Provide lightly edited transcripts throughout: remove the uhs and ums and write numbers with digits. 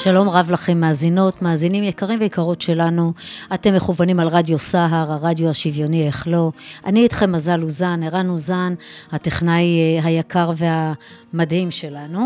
שלום רב לכם מאזינות, מאזינים יקרים ויקרות שלנו. אתם מכוונים על רדיו סהר, הרדיו השוויוני, איך לא. אני איתכם מזל אוזן, ערן אוזן, הטכנאי היקר והמדהים שלנו.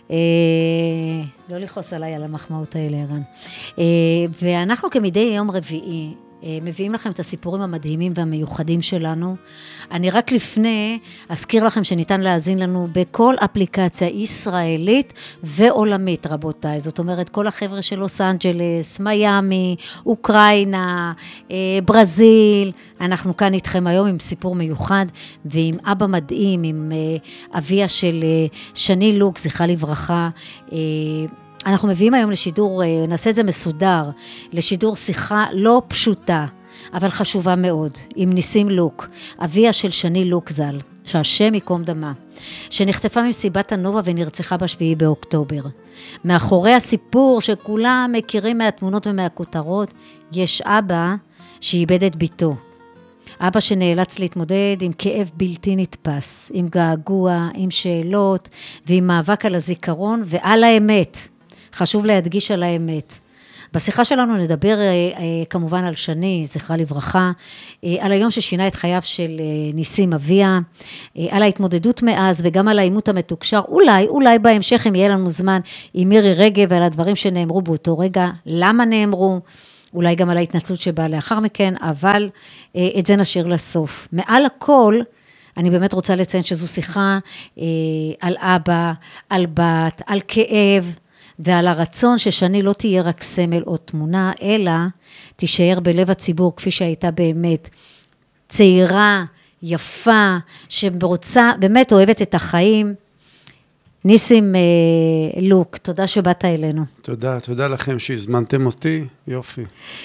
לא לכעוס עליי על המחמאות האלה, ערן. ואנחנו כמדי יום רביעי, מביאים לכם את הסיפורים המדהימים והמיוחדים שלנו. אני רק לפני אזכיר לכם שניתן להאזין לנו בכל אפליקציה ישראלית ועולמית, רבותיי. זאת אומרת, כל החבר'ה של לוס אנג'לס, מיאמי, אוקראינה, ברזיל. אנחנו כאן איתכם היום עם סיפור מיוחד ועם אבא מדהים, עם אביה של שני לוק, זכרה לברכה. אנחנו מביאים היום לשידור, נעשה את זה מסודר, לשידור שיחה לא פשוטה, אבל חשובה מאוד, עם ניסים לוק, אביה של שני לוק ז"ל, שהשם יקום דמה, שנחטפה ממסיבת הנובה ונרצחה ב7 באוקטובר. מאחורי הסיפור שכולם מכירים מהתמונות ומהכותרות, יש אבא שאיבד את ביתו. אבא שנאלץ להתמודד עם כאב בלתי נתפס, עם געגוע, עם שאלות ועם מאבק על הזיכרון ועל האמת. חשוב להדגיש על האמת. בשיחה שלנו נדבר כמובן על שני, זכרה לברכה, על היום ששינה את חייו של ניסים אביה, על ההתמודדות מאז וגם על העימות המתוקשר, אולי בהמשך אם יהיה לנו זמן עם מירי רגב ועל הדברים שנאמרו באותו רגע, למה נאמרו, אולי גם על ההתנצלות שבאה לאחר מכן, אבל את זה נשאיר לסוף. מעל הכל, אני באמת רוצה לציין שזו שיחה על אבא, על בת, על כאב, ועל הרצון ששני לא תהיה רק סמל או תמונה, אלא תישאר בלב הציבור כפי שהייתה באמת צעירה, יפה, שרוצה, באמת אוהבת את החיים. ניסים לוק, תודה שבאת אלינו. תודה לכם שהזמנתם אותי, יופי.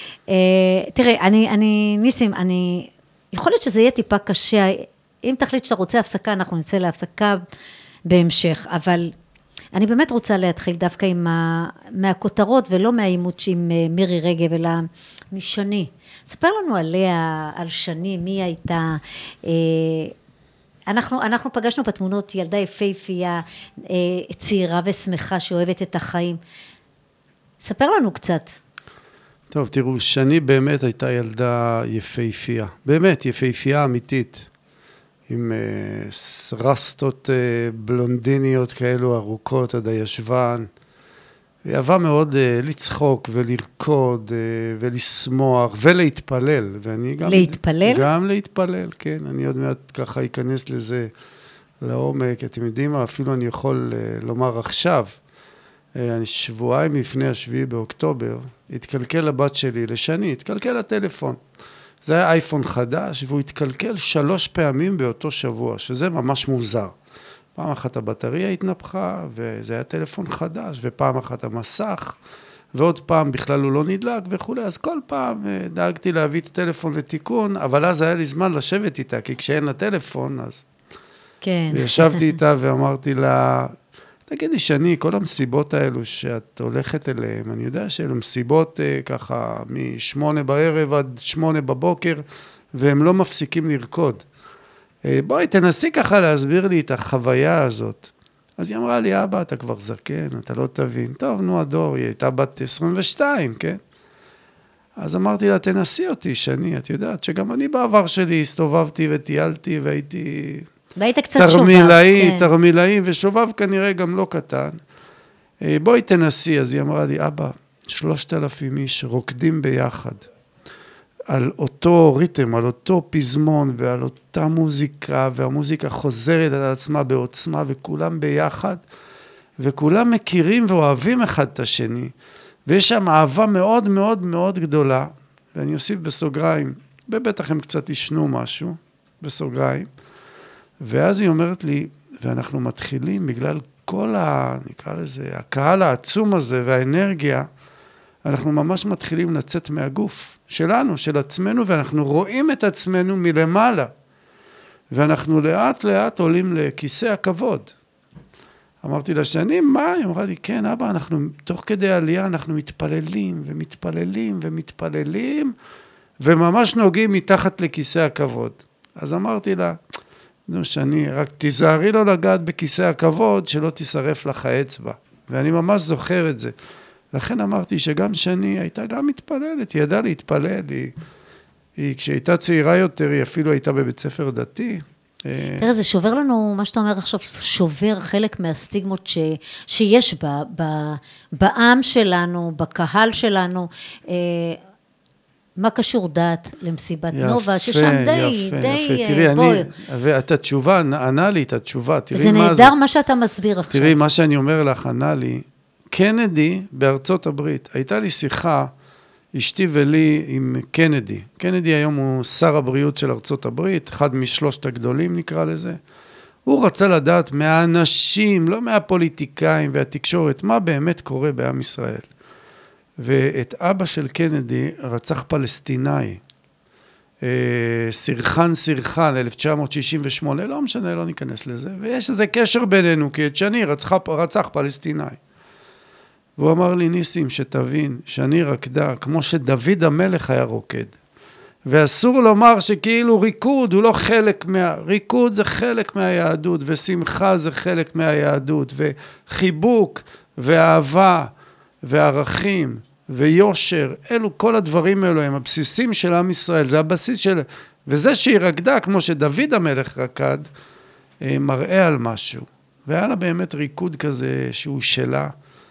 תראה, ניסים, יכול להיות שזה יהיה טיפה קשה, אם תחליט שאתה רוצה הפסקה, אנחנו נצא להפסקה בהמשך, אבל אני באמת רוצה להתחיל דווקא מהכותרות, ולא מהעימות עם מירי רגב, אלא משני. ספר לנו עליה, על שני, מי הייתה. אנחנו פגשנו בתמונות ילדה יפהפייה, צעירה ושמחה, שאוהבת את החיים. ספר לנו קצת. טוב, תראו, שני באמת הייתה ילדה יפהפייה. באמת, יפהפייה אמיתית. עם רסטות בלונדיניות כאלו ארוכות עד הישבן. היא אהבה מאוד לצחוק ולרקוד ולשמוח ולהתפלל. ואני גם להתפלל? גם להתפלל, כן. אני עוד מעט ככה אכנס לזה לעומק. אתם יודעים מה? אפילו אני יכול לומר עכשיו, שבועיים לפני 7 באוקטובר, התקלקל הבת שלי לשני, התקלקל הטלפון. זה היה אייפון חדש, והוא התקלקל 3 פעמים באותו שבוע, שזה ממש מוזר. פעם אחת הבטריה התנפחה, וזה היה טלפון חדש, ופעם אחת המסך, ועוד פעם בכלל הוא לא נדלק וכו'. אז כל פעם דאגתי להביא את הטלפון לתיקון, אבל אז היה לי זמן לשבת איתה, כי כשאין לה טלפון, אז... כן. וישבתי איתה ואמרתי לה, תגידי שני, כל המסיבות האלו שאת הולכת אליהן, אני יודע שאלו מסיבות ככה מ8 בערב עד 8 בבוקר, והם לא מפסיקים לרקוד. בואי תנסי ככה להסביר לי את החוויה הזאת. אז היא אמרה לי, אבא, אתה כבר זקן, אתה לא תבין. טוב, נו הדור, היא הייתה בת 22, כן? אז אמרתי לה, תנסי אותי שני, את יודעת שגם אני בעבר שלי הסתובבתי וטיילתי והייתי... והיית קצת שובב. תרמילאי, ושובב כנראה גם לא קטן. בואי תנסי, אז היא אמרה לי, אבא, 3,000 איש רוקדים ביחד, על אותו ריתם, על אותו פזמון, ועל אותה מוזיקה, והמוזיקה חוזרת על עצמה בעוצמה, וכולם ביחד, וכולם מכירים ואוהבים אחד את השני, ויש שם אהבה מאוד מאוד מאוד גדולה, ואני אוסיף בסוגריים, בבטח הם קצת ישנו משהו, בסוגריים, ואז היא אומרת לי, ואנחנו מתחילים בגלל כל נקרא לזה, הקהל העצום הזה והאנרגיה, אנחנו ממש מתחילים לצאת מהגוף שלנו, של עצמנו, ואנחנו רואים את עצמנו מלמעלה, ואנחנו לאט לאט עולים לכיסא הכבוד. אמרתי לה, שני, מה? היא אמרה לי, כן, אבא, אנחנו תוך כדי עלייה, אנחנו מתפללים ומתפללים ומתפללים, וממש נוגעים מתחת לכיסא הכבוד. אז אמרתי לה, נו שני, רק תיזהרי לו לגעת בכיסא הכבוד, שלא תשרף לך האצבע. ואני ממש זוכר את זה. לכן אמרתי שגם שני הייתה גם מתפללת, היא ידעה להתפלל, היא כשהייתה צעירה יותר, היא אפילו הייתה בבית ספר דתי. תראה, זה שובר לנו, מה שאתה אומר עכשיו, שובר חלק מהסטיגמות שיש בעם שלנו, בקהל שלנו, מה קשור דת למסיבת נובה, ששם די, תראי, ואת התשובה, ענה לי את התשובה, תראי זה מה זה. נהדר מה שאתה מסביר עכשיו. תראי, מה שאני אומר לך, ענה לי, קנדי בארצות הברית, הייתה לי שיחה, אשתי ולי עם קנדי. קנדי היום הוא שר הבריאות של ארצות הברית, אחד משלושת הגדולים נקרא לזה. הוא רצה לדעת מהאנשים, לא מהפוליטיקאים והתקשורת, מה באמת קורה בעם ישראל. ואת אבא של קנדי רצח פלסטיני, סירחן, 1968, לא משנה, לא ניכנס לזה, ויש איזה קשר בינינו, כי את שני רצח פלסטיני. והוא אמר לי, ניסים, שתבין, שאני רקדה, כמו שדוד המלך היה רוקד, ואסור לומר שכאילו ריקוד, הוא לא חלק ריקוד זה חלק מהיהדות, ושמחה זה חלק מהיהדות, וחיבוק, ואהבה, וערכים, ויושר, כל הדברים האלו הם הבסיסים של עם ישראל, זה הבסיס של, וזה שהיא רקדה, כמו שדוד המלך רקד, מראה על משהו, והיה לה באמת ריקוד כזה שהוא שלה,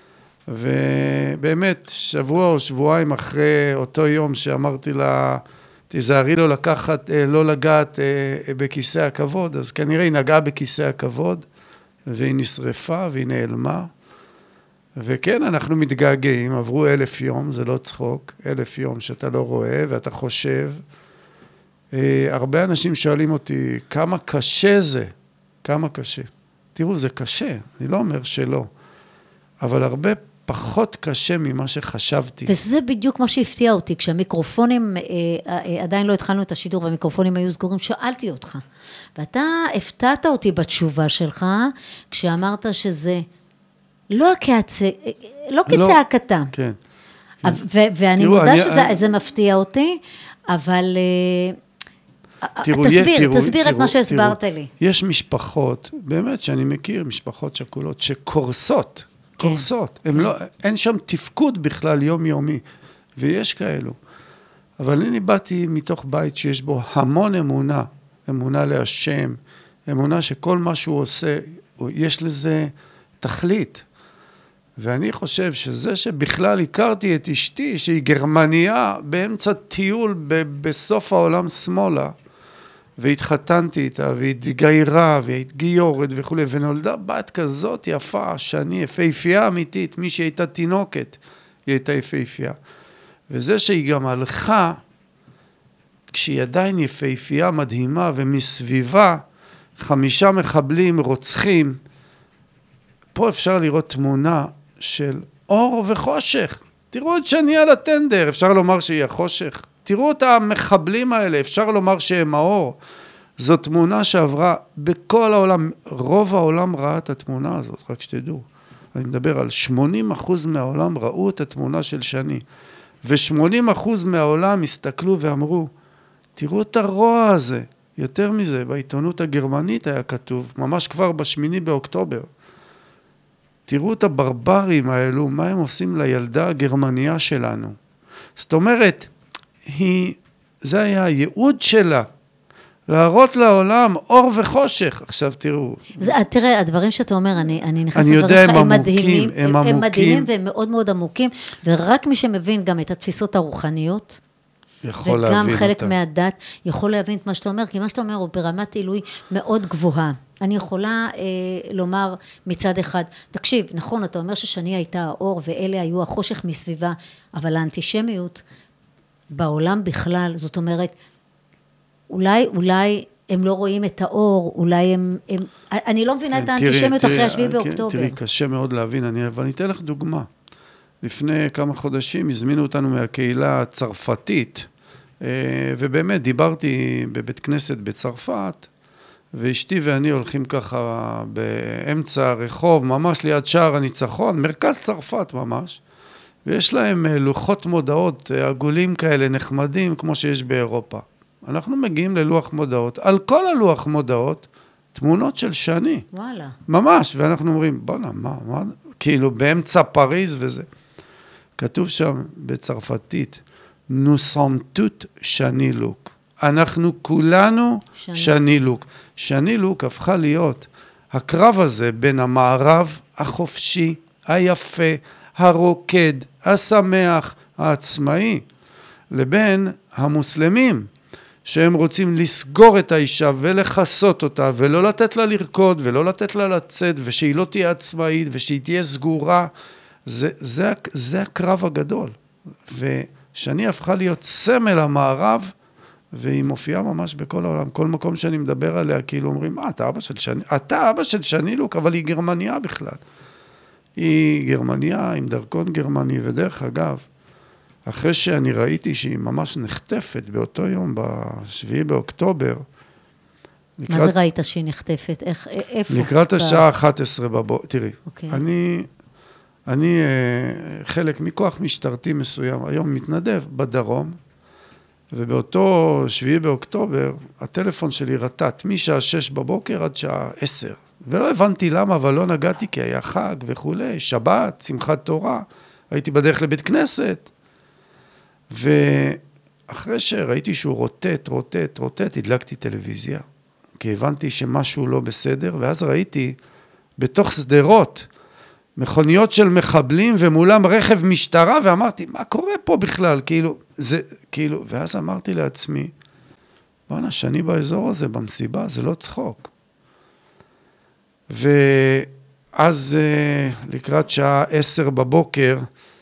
ובאמת שבוע או שבועיים אחרי אותו יום שאמרתי לה, תיזהרי לו לא לגעת בכיסא הכבוד, אז כנראה היא נגעה בכיסא הכבוד, והיא נשרפה והיא נעלמה, וכן, אנחנו מתגעגעים, עברו 1000 יום, זה לא צחוק, 1000 יום שאתה לא רואה ואתה חושב. הרבה אנשים שואלים אותי, כמה קשה זה? כמה קשה? תראו, זה קשה, אני לא אומר שלא, אבל הרבה פחות קשה ממה שחשבתי. וזה בדיוק מה שהפתיע אותי, כשהמיקרופונים, עדיין לא התחלנו את השידור, והמיקרופונים היו סגורים, שאלתי אותך, ואתה הפתעת אותי בתשובה שלך, כשאמרת שזה לא כצעקתה. כן. ואני מודה שזה מפתיע אותי, אבל תסביר את מה שהסברת לי. יש משפחות, באמת שאני מכיר, משפחות שכולות, שקורסות, אין שם תפקוד בכלל יומיומי, ויש כאלו. אבל אני באתי מתוך בית שיש בו המון אמונה להשם, אמונה שכל מה שהוא עושה, יש לזה תכלית. ואני חושב שזה שבכלל הכרתי את אשתי, שהיא גרמניה, באמצע טיול בסוף העולם שמאלה, והתחתנתי איתה, והיא גיירה, והיא גיורת וכו', ונולדה בת כזאת יפה, שאני יפהפייה אמיתית, מי שהייתה תינוקת, היא הייתה יפהפייה. וזה שהיא גם הלכה, כשהיא עדיין יפהפייה מדהימה, ומסביבה 5 מחבלים רוצחים, פה אפשר לראות תמונה של אור וחושך. תראו את שני על הטנדר, אפשר לומר שהיא החושך. תראו את המחבלים האלה, אפשר לומר שהם האור. זו תמונה שעברה בכל העולם, רוב העולם ראה את התמונה הזאת, רק שתדעו. אני מדבר על 80% מהעולם ראו את התמונה של שני. ו80% מהעולם הסתכלו ואמרו, תראו את הרוע הזה. יותר מזה, בעיתונות הגרמנית היה כתוב, ממש כבר ב8 באוקטובר. תראו את הברברים האלו, מה הם עושים לילדה הגרמניה שלנו. זאת אומרת, זה היה הייעוד שלה, להראות לעולם אור וחושך. עכשיו תראו. תראה, הדברים שאתה אומר, אני נכנס לדברים שלך, הם עמוקים, הם מדהימים והם מאוד מאוד עמוקים, ורק מי שמבין גם את התפיסות הרוחניות, וגם חלק מהדת, יכול להבין את מה שאתה אומר, כי מה שאתה אומר הוא ברמת עילוי מאוד גבוהה. אני יכולה לומר מצד אחד, תקשיב, נכון, אתה אומר ששני הייתה האור, ואלה היו החושך מסביבה, אבל האנטישמיות בעולם בכלל, זאת אומרת, אולי הם לא רואים את האור, אולי הם אני לא מבינה את האנטישמיות אחרי 7 באוקטובר. תראי, קשה מאוד להבין, אבל אני אתן לך דוגמה. לפני כמה חודשים הזמינו אותנו מהקהילה הצרפתית, ובאמת דיברתי בבית כנסת בצרפת, ואשתי ואני הולכים ככה באמצע הרחוב, ממש ליד שער הניצחון, מרכז צרפת ממש, ויש להם לוחות מודעות עגולים כאלה נחמדים כמו שיש באירופה. אנחנו מגיעים ללוח מודעות, על כל הלוח מודעות, תמונות של שני. וואלה. ממש, ואנחנו אומרים, בוא'נה, מה? כאילו באמצע פריז וזה. כתוב שם בצרפתית, nous sommes toutes שני לוק. אנחנו כולנו שני לוק. שני לוק הפכה להיות הקרב הזה בין המערב החופשי, היפה, הרוקד, השמח, העצמאי, לבין המוסלמים, שהם רוצים לסגור את האישה ולחסות אותה, ולא לתת לה לרקוד, ולא לתת לה לצאת, ושהיא לא תהיה עצמאית, ושהיא תהיה סגורה. זה הקרב הגדול. ושני הפכה להיות סמל המערב, והיא מופיעה ממש בכל העולם. כל מקום שאני מדבר עליה, כאילו אומרים, אתה אבא של שני, אתה אבא של שני לוק, אבל היא גרמניה בכלל. היא גרמניה עם דרכון גרמני, ודרך אגב, אחרי שאני ראיתי שהיא ממש נחטפת באותו יום, ב7 באוקטובר. מה זה ראית שהיא נחטפת? איפה? לקראת השעה 11 בבוקר, תראי, אוקיי. אני חלק מכוח משטרתי מסוים, היום מתנדב בדרום, ובאותו 7 באוקטובר, הטלפון שלי רטט משעה 6 בבוקר עד שעה 10. ולא הבנתי למה, אבל לא נגעתי, כי היה חג וכולי, שבת, שמחת תורה, הייתי בדרך לבית כנסת, ואחרי שראיתי שהוא רוטט, הדלקתי טלוויזיה, כי הבנתי שמשהו לא בסדר, ואז ראיתי בתוך סדרות, מכוניות של מחבלים ומולם רכב משטרה, ואמרתי, מה קורה פה בכלל? כאילו, ואז אמרתי לעצמי, בוא'נה, שאני באזור הזה, במסיבה, זה לא צחוק. ואז לקראת שעה 10 בבוקר,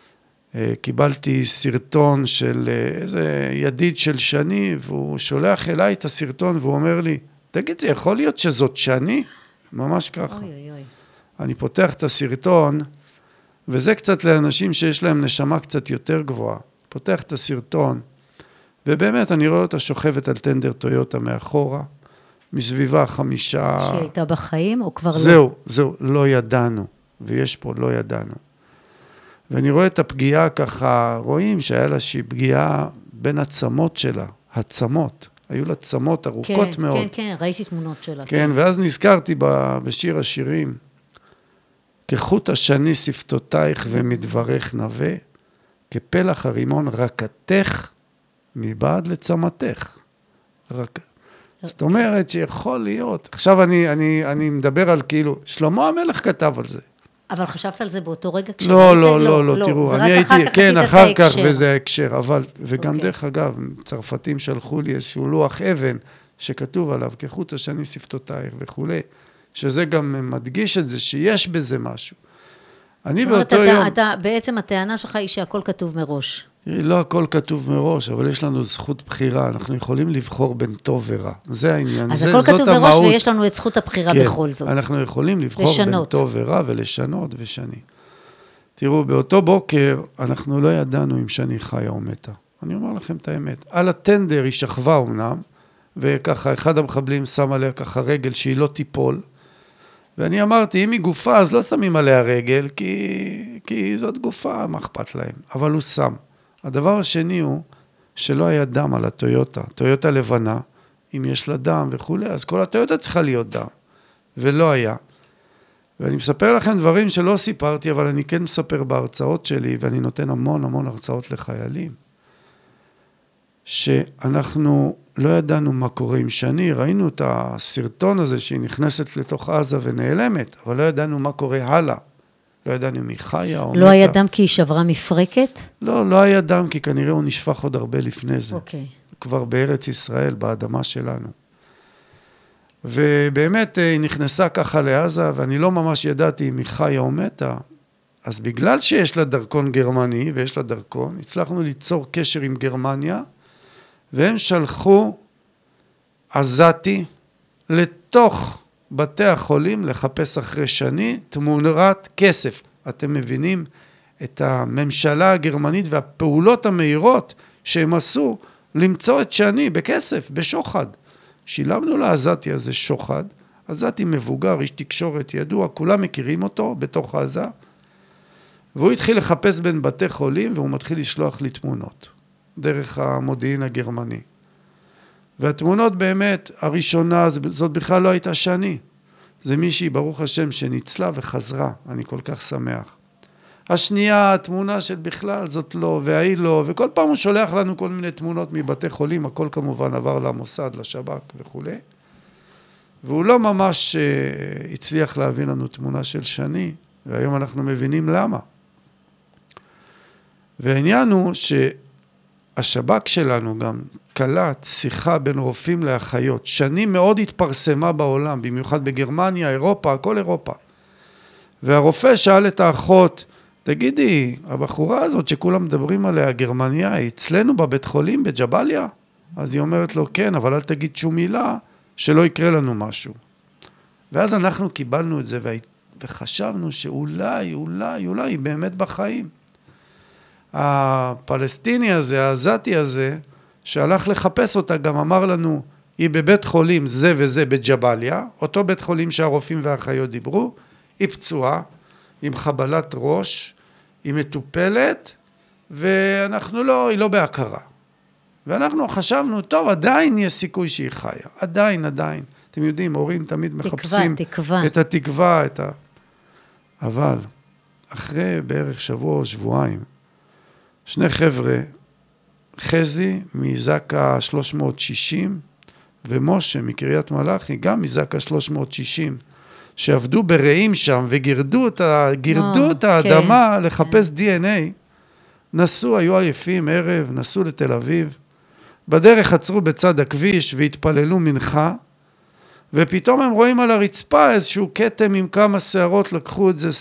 קיבלתי סרטון של איזה ידיד של שני, והוא שולח אליי את הסרטון, והוא אומר לי, תגיד, זה יכול להיות שזאת שני? ממש ככה. אני פותח את הסרטון, וזה קצת לאנשים שיש להם נשמה קצת יותר גבוהה. פותח את הסרטון, ובאמת אני רואה אותה שוכבת על טנדר טויוטה מאחורה, מסביבה 5... שהיא הייתה בחיים או כבר לא? זהו, לא ידענו, ויש פה לא ידענו. ואני רואה את הפגיעה ככה, רואים שהיה לה שהיא פגיעה בין הצמות שלה, הצמות. היו לה צמות ארוכות מאוד. כן, ראיתי תמונות שלה. כן, ואז נזכרתי בשיר השירים, כחוט השני שפתותייך ומדברך נווה, כפלח הרימון רקתך מבעד לצמתך. זאת אומרת שיכול להיות, עכשיו אני מדבר על כאילו, שלמה המלך כתב על זה. אבל חשבת על זה באותו רגע? לא, תראו, אני הייתי, כן, אחר כך, וזה הקשר, אבל, וגם דרך אגב, צרפתים שלחו לי איזשהו לוח אבן, שכתוב עליו, כחוט השני שפתותייך וכולי, שזה גם מדגיש את זה, שיש בזה משהו. אני באותו יום... בעצם הטענה שלך היא שהכל כתוב מראש. לא הכל כתוב מראש, אבל יש לנו זכות בחירה, אנחנו יכולים לבחור בין טוב ורע. זה העניין, אז הכל כתוב מראש ויש לנו את זכות הבחירה בכל זאת. כן, אנחנו יכולים לבחור בין טוב ורע ולשנות ושני. תראו, באותו בוקר אנחנו לא ידענו אם שני חיה או מתה. אני אומר לכם את האמת. על הטנדר היא שכבה אומנם, וככה אחד המחבלים שם עליה ככה רגל שהיא לא תיפול, ואני אמרתי, אם היא גופה אז לא שמים עליה רגל, כי זאת גופה, מה אכפת להם? אבל הוא שם. הדבר השני הוא שלא היה דם על הטויוטה, טויוטה לבנה, אם יש לה דם וכולי, אז כל הטויוטה צריכה להיות דם, ולא היה. ואני מספר לכם דברים שלא סיפרתי, אבל אני כן מספר בהרצאות שלי, ואני נותן המון הרצאות לחיילים, שאנחנו לא ידענו מה קורה עם שני, ראינו את הסרטון הזה שהיא נכנסת לתוך עזה ונעלמת, אבל לא ידענו מה קורה הלאה. לא ידענו אם היא חיה או מתה. לא היה דם כי היא שברה מפרקת? לא היה דם, כי כנראה הוא נשפך עוד הרבה לפני זה. אוקיי. כבר בארץ ישראל, באדמה שלנו. ובאמת היא נכנסה ככה לעזה, ואני לא ממש ידעתי אם היא חיה או מתה, אז בגלל שיש לה דרכון גרמני, ויש לה דרכון, הצלחנו ליצור קשר עם גרמניה, והם שלחו עזתי לתוך בתי החולים לחפש אחרי שני תמורת כסף. אתם מבינים את הממשלה הגרמנית והפעולות המהירות שהם עשו למצוא את שני בכסף, בשוחד. שילמנו לעזתי הזה שוחד, עזתי מבוגר, איש תקשורת ידוע, כולם מכירים אותו בתוך עזה, והוא התחיל לחפש בין בתי חולים והוא מתחיל לשלוח לי תמונות דרך המודיעין הגרמני. והתמונות באמת, הראשונה, זאת בכלל לא הייתה שני. זה מישהי, ברוך השם, שניצלה וחזרה. אני כל כך שמח. השנייה, התמונה של בכלל, זאת לא, והיא לא, וכל פעם הוא שולח לנו כל מיני תמונות מבתי חולים, הכל כמובן עבר למוסד, לשב"כ וכו'. והוא לא ממש הצליח להבין לנו תמונה של שני, והיום אנחנו מבינים למה. והעניין הוא שהשב"כ שלנו גם קלט שיחה בין רופאים לאחיות. שני מאוד התפרסמה בעולם, במיוחד בגרמניה, אירופה, כל אירופה. והרופא שאל את האחות, תגידי, הבחורה הזאת שכולם מדברים עליה, גרמניה, היא אצלנו בבית חולים בג'בליה? אז היא אומרת לו, כן, אבל אל תגיד שום מילה, שלא יקרה לנו משהו. ואז אנחנו קיבלנו את זה, וחשבנו שאולי, היא באמת בחיים. הפלסטיני הזה, העזתי הזה, שהלך לחפש אותה, גם אמר לנו, היא בבית חולים זה וזה בג'בליה, אותו בית חולים שהרופאים והאחיות דיברו, היא פצועה, עם חבלת ראש, היא מטופלת, ואנחנו לא, היא לא בהכרה. ואנחנו חשבנו, טוב, עדיין יש סיכוי שהיא חיה. עדיין. אתם יודעים, הורים תמיד מחפשים את התקווה, אבל אחרי בערך שבוע או שבועיים, שני חבר'ה, חזי מזקה 360, ומשה מקריית מלאכי, גם מזקה 360, שעבדו ברעים שם וגירדו את האדמה לחפש DNA, נסו, היו עייפים ערב, נסו לתל אביב, בדרך עצרו בצד הכביש והתפללו מנחה, ופתאום הם רואים על הרצפה איזשהו קטם עם כמה שערות, לקחו את זה,